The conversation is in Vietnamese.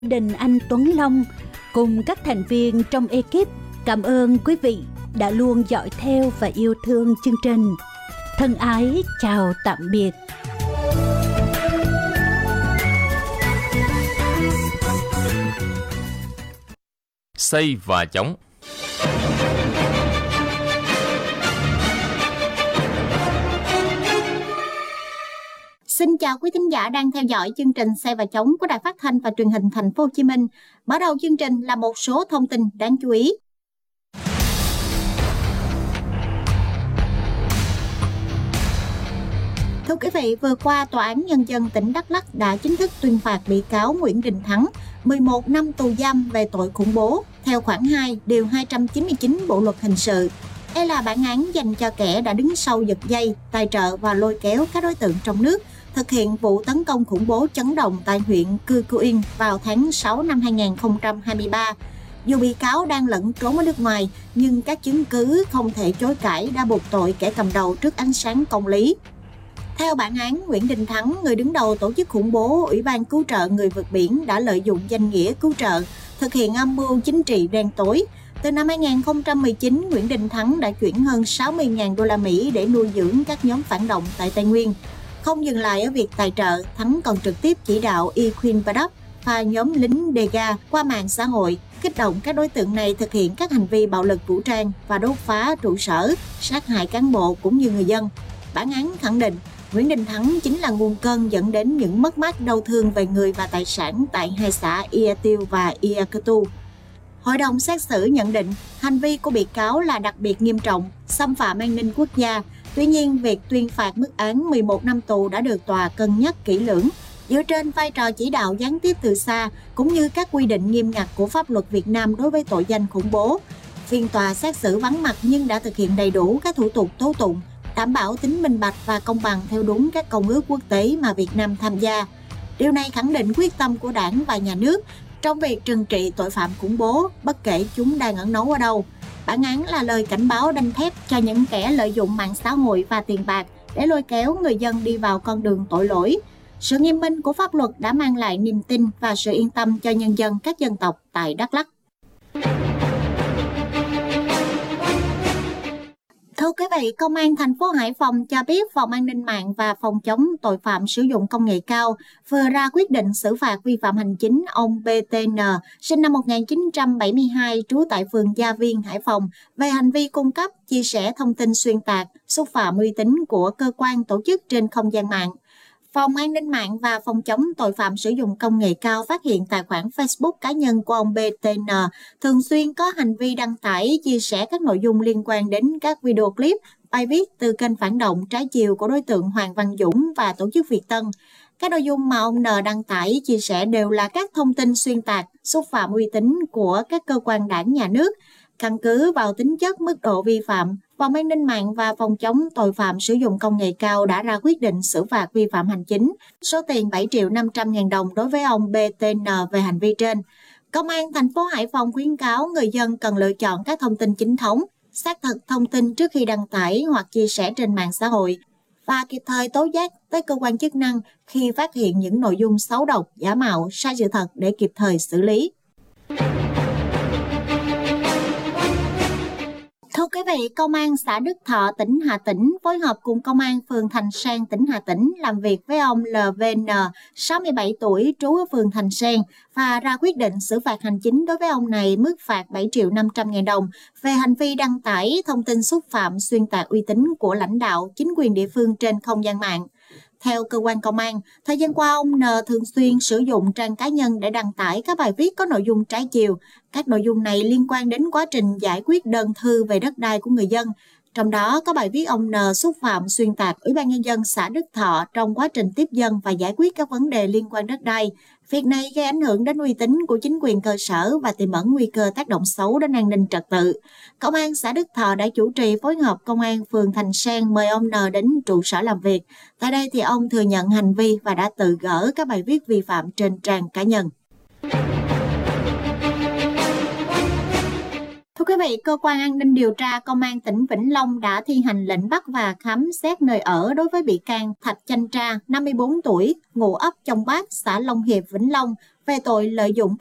Đình Anh Tuấn Long cùng các thành viên trong ekip cảm ơn quý vị đã luôn dõi theo và yêu thương chương trình. Thân ái chào tạm biệt. Xây và chống. Xin chào quý thính giả đang theo dõi chương trình Xây và Chống của Đài Phát thanh và Truyền hình Thành phố Hồ Chí Minh. Mở đầu chương trình là một số thông tin đáng chú ý. Thưa quý vị, vừa qua Tòa án Nhân dân tỉnh Đắk Lắk đã chính thức tuyên phạt bị cáo Nguyễn Đình Thắng 11 năm tù giam về tội khủng bố theo khoản 2 điều 299 Bộ luật hình sự. Đây là bản án dành cho kẻ đã đứng sau giật dây, tài trợ và lôi kéo các đối tượng trong nước thực hiện vụ tấn công khủng bố chấn động tại huyện Cư Yên vào tháng 6 năm 2023. Dù bị cáo đang lẫn trốn ở nước ngoài, nhưng các chứng cứ không thể chối cãi đã buộc tội kẻ cầm đầu trước ánh sáng công lý. Theo bản án, Nguyễn Đình Thắng, người đứng đầu tổ chức khủng bố Ủy ban Cứu trợ Người vượt biển đã lợi dụng danh nghĩa cứu trợ, thực hiện âm mưu chính trị đen tối. Từ năm 2019, Nguyễn Đình Thắng đã chuyển hơn 60.000 đô la Mỹ để nuôi dưỡng các nhóm phản động tại Tây Nguyên. Không dừng lại ở việc tài trợ, Thắng còn trực tiếp chỉ đạo Y Khuyên Badap và nhóm lính Dega qua mạng xã hội, kích động các đối tượng này thực hiện các hành vi bạo lực vũ trang và đốt phá trụ sở, sát hại cán bộ cũng như người dân. Bản án khẳng định, Nguyễn Đình Thắng chính là nguồn cơn dẫn đến những mất mát đau thương về người và tài sản tại hai xã Ia Tiêu và Ia Cơ Tu. Hội đồng xét xử nhận định hành vi của bị cáo là đặc biệt nghiêm trọng, xâm phạm an ninh quốc gia. Tuy nhiên, việc tuyên phạt mức án 11 năm tù đã được tòa cân nhắc kỹ lưỡng, dựa trên vai trò chỉ đạo gián tiếp từ xa, cũng như các quy định nghiêm ngặt của pháp luật Việt Nam đối với tội danh khủng bố. Phiên tòa xét xử vắng mặt nhưng đã thực hiện đầy đủ các thủ tục tố tụng, đảm bảo tính minh bạch và công bằng theo đúng các công ước quốc tế mà Việt Nam tham gia. Điều này khẳng định quyết tâm của Đảng và Nhà nước trong việc trừng trị tội phạm khủng bố, bất kể chúng đang ẩn náu ở đâu. Bản án là lời cảnh báo đanh thép cho những kẻ lợi dụng mạng xã hội và tiền bạc để lôi kéo người dân đi vào con đường tội lỗi. Sự nghiêm minh của pháp luật đã mang lại niềm tin và sự yên tâm cho nhân dân các dân tộc tại Đắk Lắk. Thưa quý vị, Công an thành phố Hải Phòng cho biết Phòng An ninh mạng và Phòng chống tội phạm sử dụng công nghệ cao vừa ra quyết định xử phạt vi phạm hành chính ông BTN, sinh năm 1972, trú tại phường Gia Viên, Hải Phòng, về hành vi cung cấp, chia sẻ thông tin xuyên tạc, xúc phạm uy tín của cơ quan tổ chức trên không gian mạng. Phòng An ninh mạng và Phòng chống tội phạm sử dụng công nghệ cao phát hiện tài khoản Facebook cá nhân của ông BTN thường xuyên có hành vi đăng tải, chia sẻ các nội dung liên quan đến các video clip, bài viết từ kênh phản động trái chiều của đối tượng Hoàng Văn Dũng và tổ chức Việt Tân. Các nội dung mà ông N đăng tải, chia sẻ đều là các thông tin xuyên tạc, xúc phạm uy tín của các cơ quan đảng nhà nước. Căn cứ vào tính chất mức độ vi phạm, Phòng An ninh mạng và Phòng chống tội phạm sử dụng công nghệ cao đã ra quyết định xử phạt vi phạm hành chính số tiền 7.500.000 đồng đối với ông BTN về hành vi trên. Công an thành phố Hải Phòng khuyến cáo người dân cần lựa chọn các thông tin chính thống, xác thực thông tin trước khi đăng tải hoặc chia sẻ trên mạng xã hội và kịp thời tố giác tới cơ quan chức năng khi phát hiện những nội dung xấu độc, giả mạo, sai sự thật để kịp thời xử lý. Thưa quý vị, Công an xã Đức Thọ, tỉnh Hà Tĩnh phối hợp cùng Công an phường Thành Sen, tỉnh Hà Tĩnh làm việc với ông LVN, 67 tuổi, trú ở phường Thành Sen và ra quyết định xử phạt hành chính đối với ông này mức phạt 7.500.000 đồng về hành vi đăng tải thông tin xúc phạm xuyên tạc uy tín của lãnh đạo, chính quyền địa phương trên không gian mạng. Theo cơ quan công an, thời gian qua ông N thường xuyên sử dụng trang cá nhân để đăng tải các bài viết có nội dung trái chiều. Các nội dung này liên quan đến quá trình giải quyết đơn thư về đất đai của người dân. Trong đó có bài viết ông N xúc phạm xuyên tạc Ủy ban Nhân dân xã Đức Thọ trong quá trình tiếp dân và giải quyết các vấn đề liên quan đất đai. Việc này gây ảnh hưởng đến uy tín của chính quyền cơ sở và tiềm ẩn nguy cơ tác động xấu đến an ninh trật tự. Công an xã Đức Thọ đã chủ trì phối hợp Công an phường Thành Sen mời ông N đến trụ sở làm việc. Tại đây thì ông thừa nhận hành vi và đã tự gỡ các bài viết vi phạm trên trang cá nhân. Thưa quý vị, Cơ quan An ninh điều tra Công an tỉnh Vĩnh Long đã thi hành lệnh bắt và khám xét nơi ở đối với bị can Thạch Chanh Tra, 54 tuổi, ngụ ấp Chông Bát, xã Long Hiệp, Vĩnh Long, về tội lợi dụng